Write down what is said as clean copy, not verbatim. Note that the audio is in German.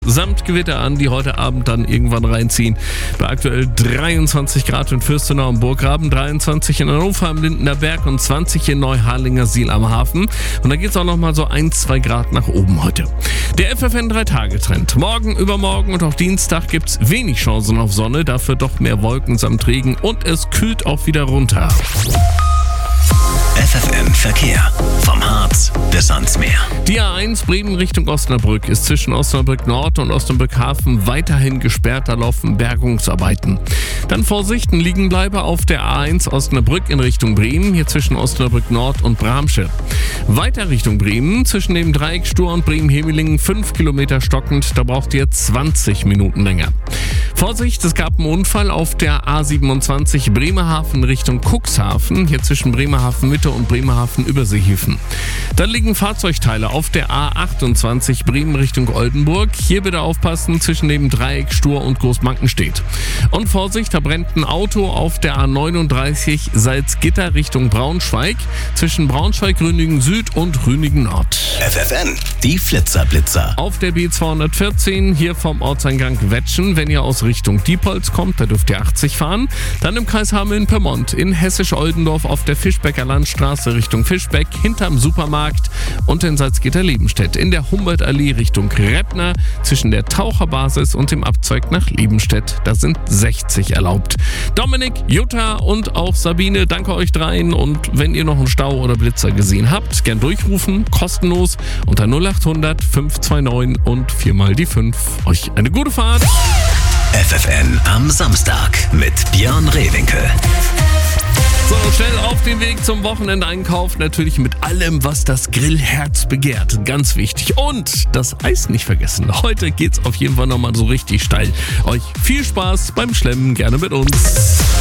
Samt Gewitter an, die heute Abend dann irgendwann reinziehen. Bei aktuell 23 Grad in Fürstenau am Burggraben, 23 in Hannover am Lindener Berg und 20 in Neuharlingersiel am Hafen. Und da geht es auch nochmal so 1-2 Grad nach oben heute. Der FFN 3-Tage-Trend. Morgen, übermorgen und auch Dienstag gibt es wenig Chancen auf Sonne, dafür doch mehr Wolken samt Regen und es kühlt auch wieder runter. FFN Verkehr. Vom Harz bis ans Meer. Die A1 Bremen Richtung Osnabrück ist zwischen Osnabrück Nord und Osnabrück Hafen weiterhin gesperrt. Da laufen Bergungsarbeiten. Dann Vorsicht, Liegenbleibe auf der A1 Osnabrück in Richtung Bremen, hier zwischen Osnabrück Nord und Bramsche. Weiter Richtung Bremen, zwischen dem Dreieck Stur und Bremen-Hemelingen 5 Kilometer stockend. Da braucht ihr 20 Minuten länger. Vorsicht, es gab einen Unfall auf der A27 Bremerhaven Richtung Cuxhaven, hier zwischen Bremerhaven Mitte und Bremerhaven Überseehäfen. Dann liegen Fahrzeugteile auf der A28 Bremen Richtung Oldenburg. Hier bitte aufpassen zwischen dem Dreieck Stur und Großmankenstedt. Und Vorsicht, da brennt ein Auto auf der A39 Salzgitter Richtung Braunschweig, zwischen Braunschweig, Rünigen Süd und Rünigen Nord. FFN, die Flitzer-Blitzer. Auf der B214 hier vom Ortseingang Wetschen, wenn ihr aus Richtung Diepholz kommt, da dürft ihr 80 fahren. Dann im Kreis Hameln-Pyrmont in Hessisch-Oldendorf auf der Fischbecker Landstraße Richtung Fischbeck, hinterm Supermarkt und in Salzgitter-Lebenstedt in der Humboldt-Allee Richtung Reppner, zwischen der Taucherbasis und dem Abzweig nach Lebenstedt. Da sind 60 erlaubt. Dominik, Jutta und auch Sabine, danke euch dreien. Und wenn ihr noch einen Stau oder Blitzer gesehen habt, gern durchrufen, kostenlos unter 0800 529 und 4 mal die 5. Euch eine gute Fahrt. FFN am Samstag mit Björn Rehwinkel. So, schnell auf den Weg zum Wochenendeinkauf. Natürlich mit allem, was das Grillherz begehrt. Ganz wichtig. Und das Eis nicht vergessen. Heute geht's auf jeden Fall nochmal so richtig steil. Euch viel Spaß beim Schlemmen, gerne mit uns.